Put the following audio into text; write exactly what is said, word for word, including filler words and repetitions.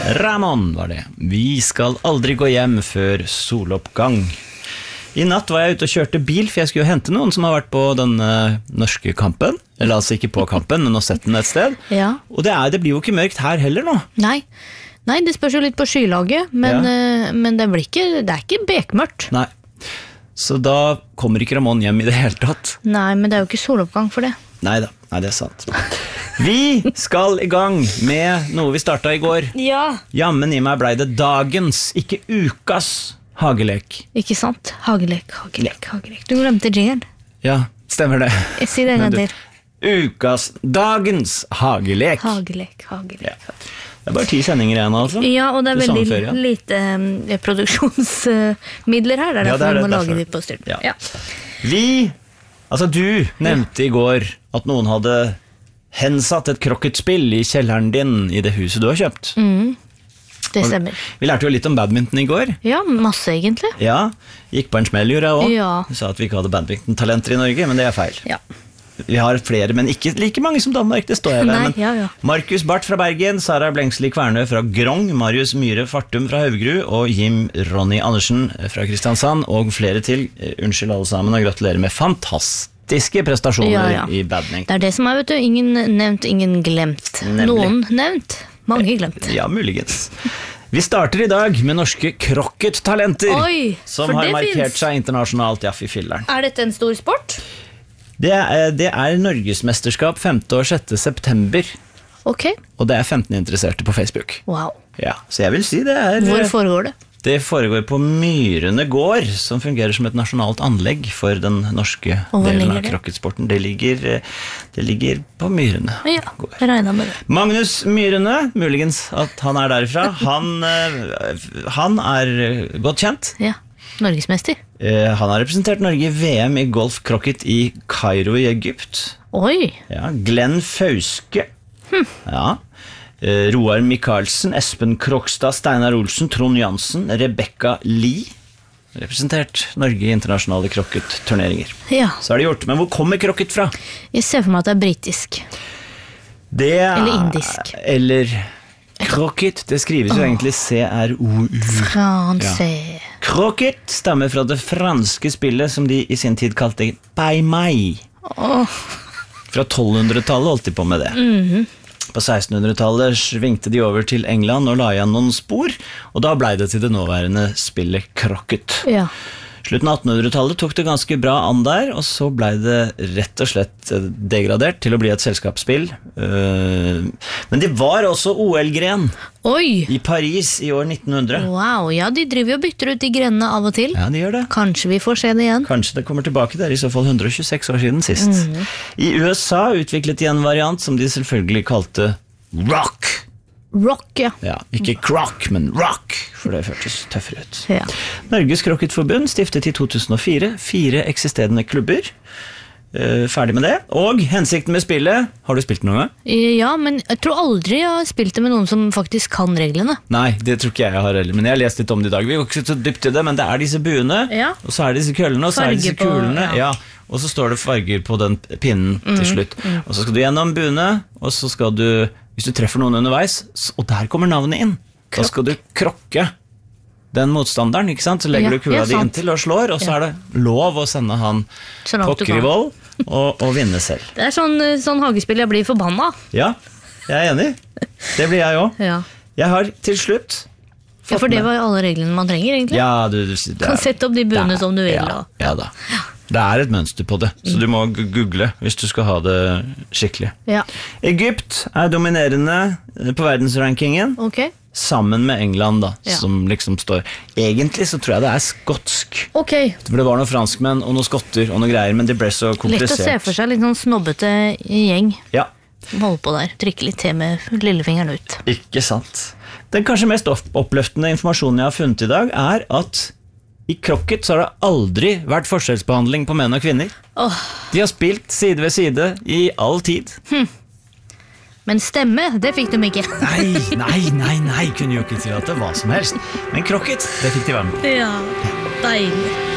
Ramón var det. Vi skal aldri gå hjem før soloppgang. I natt var jeg ute og kjørte bil, for jeg skulle jo hente noen som har vært på den uh, norske kampen. Eller altså ikke på kampen, men har sett den et sted. Ja. Og det, er, det blir jo ikke mørkt her heller nå. Nei, Nei det spørs jo litt på skylaget, men, ja. uh, men det, blir ikke, det er ikke bekmørkt. Nei, så da kommer ikke Ramón hjem i det hele tatt. Nei, men det er jo ikke soloppgang for det. Neida, nei, det er sant. Vi skal i gang med noe vi startet i går. Ja. Jammen i meg ble det dagens, ikke ukas hagelek. Ikke sant? Hagelek, hagelek, hagelek. Du glemte jingeren. Ja, stemmer det. Jeg sier det en gang til. Ukas, dagens hagelek. Hagelek, hagelek. Ja. Det er bare ti sendinger igjen, altså. Ja, og det er det veldig før, ja. lite um, produksjonsmidler her. Det er ja, derfor det er vi må det, lage de på styrt. Ja. Ja. Vi, altså du nevnte i går at noen hadde hensatt et krokketspill i kjelleren din i det huset du har kjøpt. Mm, det stemmer. Vi lærte jo litt om badminton i går. Ja, masse egentlig. Ja, gikk på en smell, gjorde jeg også. Ja. Du sa at vi ikke hadde badminton-talenter i Norge, men det er feil. Ja. Vi har flere, men ikke like mange som Danmark, det står jeg ved. Nei, Men ja, ja. Markus Barth fra Bergen, Sara Blengsli Kvernø fra Grong, Marius Myhre Fartum fra Haugerud, og Jim Ronny Andersen fra Kristiansand, og flere til. Unnskyld alle sammen, og gratulerer med fantastiske prestasjoner ja, ja. i badminton. Det er det som er, vet du, ingen nevnt, ingen glemt. Nemlig. Noen nevnt, mange glemt. Ja, muligens. Vi starter i dag med norske krokkettalenter, Oi, som har markert finnes. seg internasjonalt, ja, i filleren. Er dette en stor sport? Det er, det er Norgesmesterskap femte og sjette september, Ok. og det er femten interesserte på Facebook. Wow. Ja, så jeg vil si det er... Hvor foregår det? Det foregår på Myrene gård, som fungerer som et nasjonalt anlegg for den norske delen av krokketsporten. Det ligger, det ligger på Myrene Ja, gård. jeg regner med det. Magnus Myrene, muligens at han er derifra, han, han er godt kjent. Ja, Norgesmester. Han har representert Norge i V M i golf-krokket i Kairo i Egypt. Oi. Ja, Glenn Fauske. Hm. Ja. Roar Michaelsen, Espen Krokstad, Steinar Olsen, Trond Jansen, Rebecca Lee. Representert Norge i internasjonale krokket-turneringer. Ja. Så er det gjort. Men hvor kommer krokket fra? Jeg ser for meg at det er britisk. Det er, eller indisk. Eller krokket, det skrives jo oh. egentlig C R O U. Franse. Ja. Krokket stammer fra det franske spillet som de i sin tid kalte paille. Oh. Fra tolvhundretallet holdt de på med det. Mhm. På sekstenhundretallet svingte de over til England og la igjen noen spor, og da ble det til det nåværende spillet krokket. Ja. Slutten av attenhundretallet tok det ganske bra an der, og så ble det rett og slett degradert til å bli et selskapsspill. Men det var også O L-gren Oi. i Paris i år nitten hundre. Wow, ja, de driver og bytter ut de grenene av og til. Ja, de gjør det. Kanskje vi får se det igjen. Kanskje det kommer tilbake der, i så fall hundre og tjueseks år siden sist. Mm. I U S A utviklet de en variant som de selvfølgelig kalte rock. Rock, ja. Ja, ikke croc, men rock, for det føltes tøffere ut. Ja. Norges Krokketforbund stiftet i to tusen og fire, fire eksisterende klubber. Uh, ferdig med det. Og hensikten med spillet, har du spilt noe? Ja, men jeg tror aldri jeg har spilt det med noen som faktisk kan reglene. Nei, det tror ikke jeg har heller, men jeg har lest litt om det i dag. Vi går ikke så dypt i det, men det er disse buene, ja. og så er det disse køllene, og så er det disse kulene. Ja. Ja. Og så står det farger på den pinnen mm, til slutt. Mm. Og så skal du gjennom buene, og så skal du, hvis du treffer noen underveis, og der kommer navnet inn. Krok. Da skal du krokke den motstanderen, ikke sant? Så legger ja, du kula di inntil og slår, og så ja. er det lov å sende han pokker i vold og, og vinne selv. Det er sånn, sånn hagespill jeg blir forbanna. Ja, jeg er enig. Det blir jeg også. Ja. Jeg har til slutt ja, for det var jo alle reglene man trenger, egentlig. Ja, du, du det er, kan sette opp de buene som du vil. Ja, ja da. Det er et mønster på det, så du må google hvis du skal ha det skikkelig. Ja. Egypt er dominerende på verdensrankingen, okay. sammen med England da, ja. som liksom står. Egentlig så tror jeg det er skotsk. Okay. For det var noen franskmenn og noen skotter og noen greier, men det ble så komplisert. Lett å se for seg litt sånn snobbete gjeng. Ja. Hold på der, trykke litt til med lillefingeren ut. Ikke sant. Den kanskje mest oppløftende informasjonen jeg har funnet i dag er at i krokket så har det aldri vært forskjellsbehandling på menn og kvinner. Oh. De har spilt side ved side i all tid. Hm. Men stemme, det fikk de ikke. Nei, nei, nei, nei, kunne jo ikke tillate hva som helst. Men krokket, det fikk de være med. Ja, deilig.